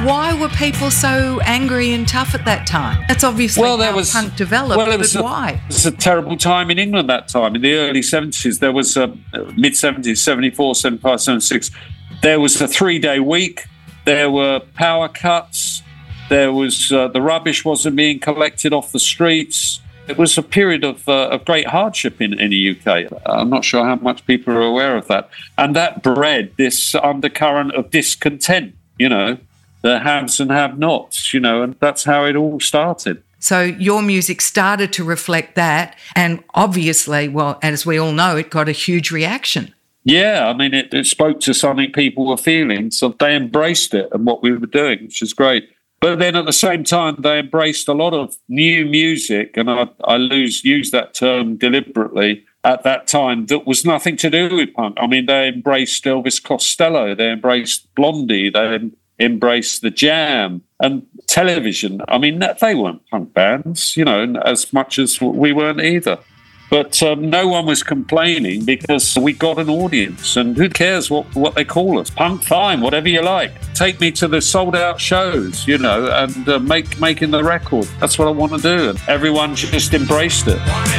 why were people so angry and tough at that time? That's obviously how punk developed, but why? It was a terrible time in England that time. In the early 70s, there was mid-70s, 74, 75, 76. There was a 3-day week. There were power cuts. There was the rubbish wasn't being collected off the streets. It was a period of great hardship in the UK. I'm not sure how much people are aware of that. And that bred this undercurrent of discontent, the haves and have-nots, and that's how it all started. So your music started to reflect that, and obviously, well, as we all know, it got a huge reaction. Yeah, I mean, it spoke to something people were feeling, so they embraced it and what we were doing, which is great. But then at the same time, they embraced a lot of new music, and I use that term deliberately, at that time that was nothing to do with punk. I mean, they embraced Elvis Costello, they embraced Blondie, they embraced the Jam and television. I mean, they weren't punk bands, as much as we weren't either. But no one was complaining because we got an audience, and who cares what they call us? Punk, fine, whatever you like. Take me to the sold-out shows, and making the record. That's what I want to do. And everyone just embraced it.